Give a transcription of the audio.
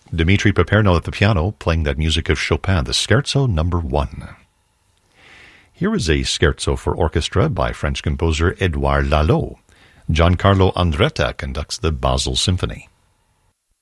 Dmitri Paperno at the piano, playing that music of Chopin, the Scherzo No. 1. Here is a scherzo for orchestra by French composer Edouard Lalo. Giancarlo Andretta conducts the Basel Symphony.